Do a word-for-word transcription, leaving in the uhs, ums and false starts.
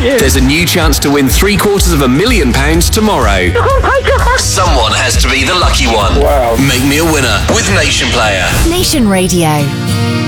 you. There's a new chance to win three quarters of a million pounds tomorrow. Someone has to be the lucky one. Wow. Make me a winner with Nation Player. Nation Radio.